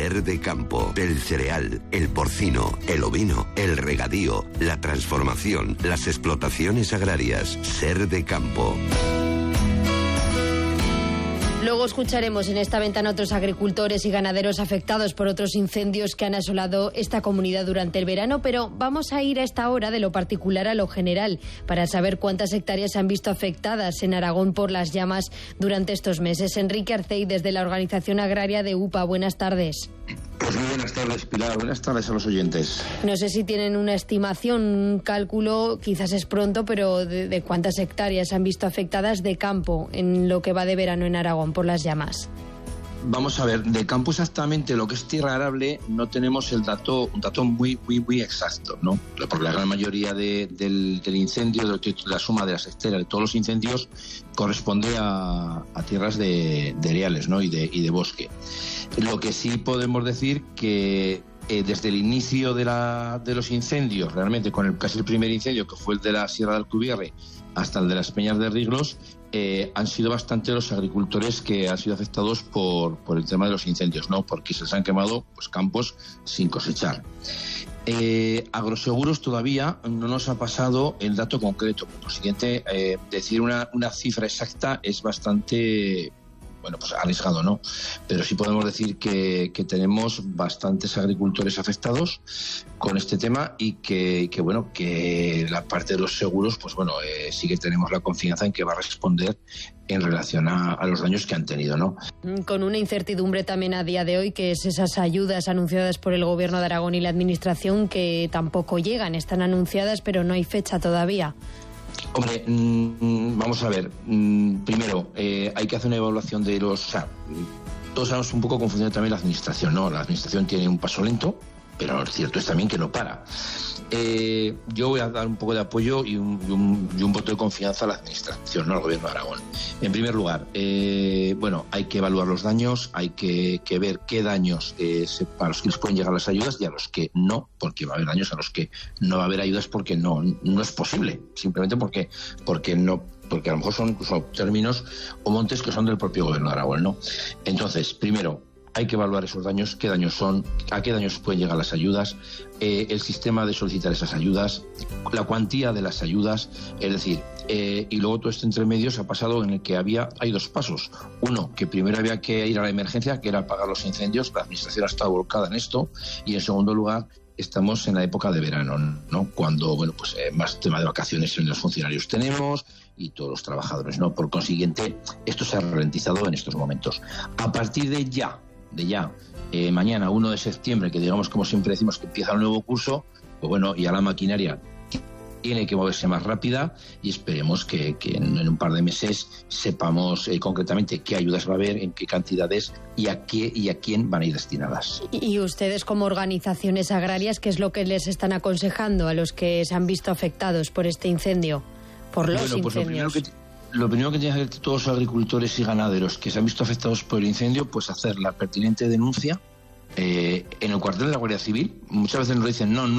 Ser de campo, el cereal, el porcino, el ovino, el regadío, la transformación, las explotaciones agrarias. Ser de campo. Luego escucharemos en esta ventana a otros agricultores y ganaderos afectados por otros incendios que han asolado esta comunidad durante el verano, pero vamos a ir a esta hora de lo particular a lo general para saber cuántas hectáreas se han visto afectadas en Aragón por las llamas durante estos meses. Enrique Arcey, desde la Organización Agraria de UPA, buenas tardes. Pues muy buenas tardes, Pilar. Buenas tardes a los oyentes. No sé si tienen una estimación, un cálculo, quizás es pronto, pero de cuántas hectáreas se han visto afectadas de campo en lo que va de verano en Aragón por las llamas. Vamos a ver, de campo exactamente lo que es tierra arable no tenemos un dato muy exacto, ¿no? Porque la gran mayoría del incendio, de la suma de las hectáreas de todos los incendios corresponde a tierras de cereales, ¿no? y de bosque. Lo que sí podemos decir que desde el inicio de los incendios, realmente con casi el primer incendio, que fue el de la Sierra de Alcubierre, hasta el de las Peñas de Riglos, han sido bastante los agricultores que han sido afectados por el tema de los incendios, ¿no? Porque se les han quemado pues campos sin cosechar. Agroseguros todavía no nos ha pasado el dato concreto. Por consiguiente, decir una cifra exacta es bastante... pues arriesgado, ¿no? Pero sí podemos decir que tenemos bastantes agricultores afectados con este tema y que la parte de los seguros, sí que tenemos la confianza en que va a responder en relación a los daños que han tenido, ¿no? Con una incertidumbre también a día de hoy, que es esas ayudas anunciadas por el Gobierno de Aragón y la Administración que tampoco llegan, están anunciadas pero no hay fecha todavía. Hombre, vamos a ver. Primero, hay que hacer una evaluación de todos sabemos un poco cómo funciona también la administración, ¿no? La administración tiene un paso lento, pero lo cierto es también que no para. Yo voy a dar un poco de apoyo y un voto de confianza a la administración, no al Gobierno de Aragón. En primer lugar, hay que evaluar los daños, hay que ver qué daños a los que les pueden llegar las ayudas y a los que no, porque va a haber daños a los que no va a haber ayudas porque no es posible, simplemente porque a lo mejor son incluso términos o montes que son del propio Gobierno de Aragón, ¿no? Entonces, primero, hay que evaluar esos daños, qué daños son, a qué daños pueden llegar las ayudas, el sistema de solicitar esas ayudas, la cuantía de las ayudas, es decir, y luego todo esto entre medios ha pasado en el que hay dos pasos. Uno, que primero había que ir a la emergencia, que era apagar los incendios, la administración ha estado volcada en esto, y en segundo lugar, estamos en la época de verano, ¿no? Cuando, más tema de vacaciones en los funcionarios tenemos y todos los trabajadores, ¿no? Por consiguiente, esto se ha ralentizado en estos momentos. A partir de ya, mañana 1 de septiembre, que digamos como siempre decimos que empieza el nuevo curso, ya la maquinaria tiene que moverse más rápida y esperemos que en un par de meses sepamos concretamente qué ayudas va a haber, en qué cantidades y a quién van a ir destinadas. Y ustedes como organizaciones agrarias, ¿qué es lo que les están aconsejando a los que se han visto afectados por este incendio, por los incendios? Lo primero que tienen que hacer todos los agricultores y ganaderos que se han visto afectados por el incendio, pues hacer la pertinente denuncia en el cuartel de la Guardia Civil. Muchas veces nos dicen no